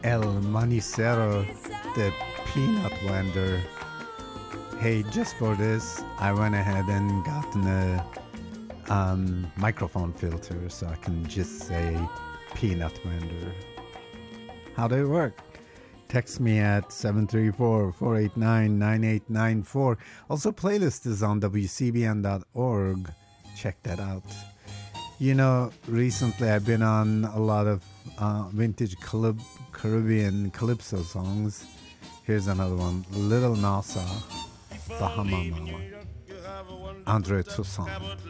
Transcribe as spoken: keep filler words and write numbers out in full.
El Manicero, the peanut vendor. Hey, just for this, I went ahead and gotten a um, microphone filter so I can just say peanut vendor. How do it work? Text me at seven three four, four eight nine, nine eight nine four. Also, playlist is on W C B N dot org. Check that out. You know, recently I've been on a lot of uh, vintage Carib- Caribbean calypso songs. Here's another one, Little Nasa, Bahama Mama, Andre Toussaint.